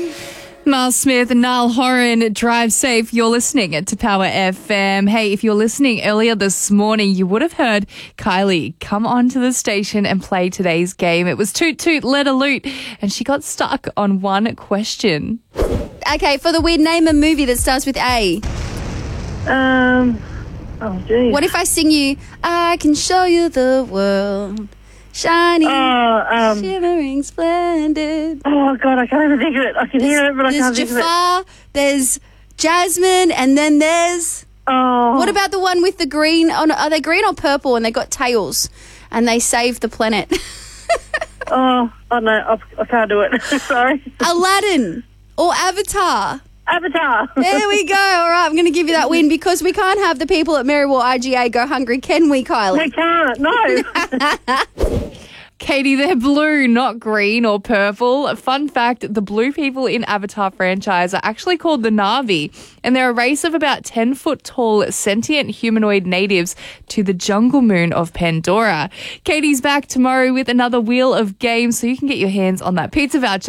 Miles Smith and Niall Horan, Drive Safe. You're listening to Power FM. Hey, if you're listening earlier this morning, you would have heard Kylie come onto the station and play today's game. It was Toot Toot, Let a Loot, and she got stuck on one question. Okay, for the win, name a movie that starts with A. Oh, geez. What if I sing you, I can show you the world, shining, shimmering, splendid. Oh, God, I can't even think of it. I can hear it, but I can't think of it. There's Jafar, there's Jasmine, and then there's... Oh. What about the one with the green... Oh, no, are they green or purple? And they got tails, and they saved the planet. Oh, no, I can't do it. Sorry. Aladdin or Avatar. Avatar. There we go. All right, I'm going to give you that win because we can't have the people at Marywall IGA go hungry, can we, Kylie? We can't, no. Katie, they're blue, not green or purple. Fun fact, the blue people in Avatar franchise are actually called the Na'vi, and they're a race of about 10-foot tall sentient humanoid natives to the jungle moon of Pandora. Katie's back tomorrow with another wheel of games, so you can get your hands on that pizza voucher.